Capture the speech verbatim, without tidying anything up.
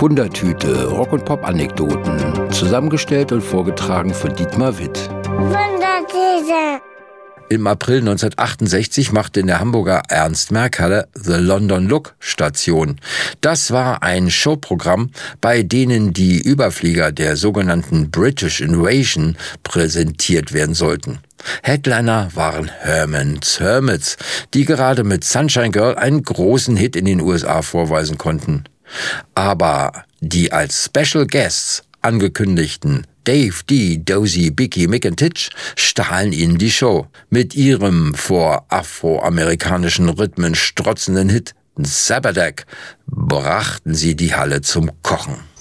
Wundertüte, Rock- und Pop-Anekdoten, zusammengestellt und vorgetragen von Dietmar Witt. Wundertüte. Im April neunzehnhundertachtundsechzig machte in der Hamburger Ernst-Merck-Halle The London Look Station. Das war ein Showprogramm, bei denen die Überflieger der sogenannten British Invasion präsentiert werden sollten. Headliner waren Herman's Hermits, die gerade mit Sunshine Girl einen großen Hit in den U S A vorweisen konnten. Aber die als Special Guests angekündigten Dave D, Dozy, Bicky, Mick und Titch stahlen ihnen die Show. Mit ihrem vor afroamerikanischen Rhythmen strotzenden Hit Sabbatak brachten sie die Halle zum Kochen.